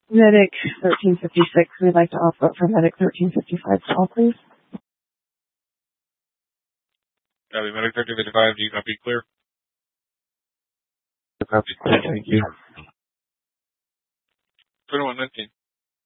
Medic 1356, we'd like to offer up for Medic 1355 call, please. Copy, Medic 1355, do you copy clear? Copy. Thank you. 2119.